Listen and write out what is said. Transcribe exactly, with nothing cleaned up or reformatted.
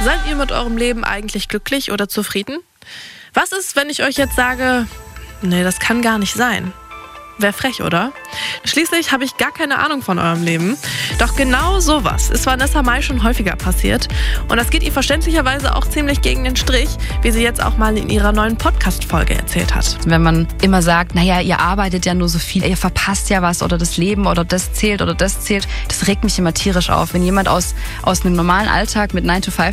Seid ihr mit eurem Leben eigentlich glücklich oder zufrieden? Was ist, wenn ich euch jetzt sage, nee, das kann gar nicht sein? Wäre frech, oder? Schließlich habe ich gar keine Ahnung von eurem Leben. Doch genau sowas ist Vanessa Mai schon häufiger passiert. Und das geht ihr verständlicherweise auch ziemlich gegen den Strich, wie sie jetzt auch mal in ihrer neuen Podcast-Folge erzählt hat. Wenn man immer sagt, naja, ihr arbeitet ja nur so viel, ihr verpasst ja was oder das Leben oder das zählt oder das zählt, das regt mich immer tierisch auf. Wenn jemand aus, aus einem normalen Alltag mit nine to five